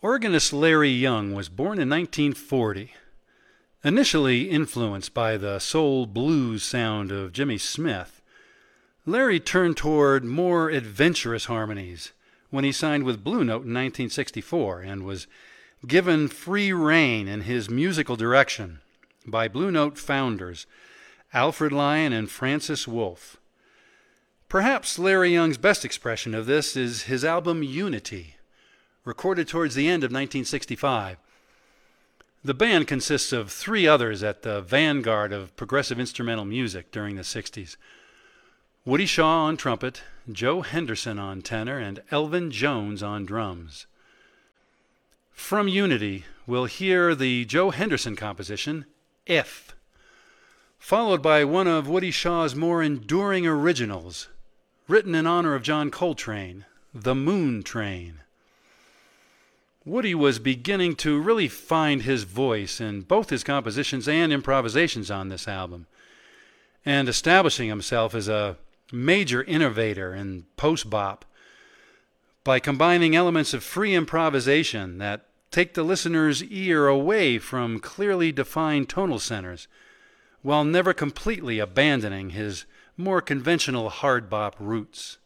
Organist Larry Young was born in 1940. Initially influenced by the soul blues sound of Jimmy Smith, Larry turned toward more adventurous harmonies when he signed with Blue Note in 1964 and was given free rein in his musical direction by Blue Note founders Alfred Lion and Francis Wolff. Perhaps Larry Young's best expression of this is his album Unity, recorded towards the end of 1965. The band consists of three others at the vanguard of progressive instrumental music during the 60s. Woody Shaw on trumpet, Joe Henderson on tenor, and Elvin Jones on drums. From Unity, we'll hear the Joe Henderson composition, If, followed by one of Woody Shaw's more enduring originals, written in honor of John Coltrane, The Moon Train. Woody was beginning to really find his voice in both his compositions and improvisations on this album, and establishing himself as a major innovator in post-bop by combining elements of free improvisation that take the listener's ear away from clearly defined tonal centers, while never completely abandoning his more conventional hard bop roots.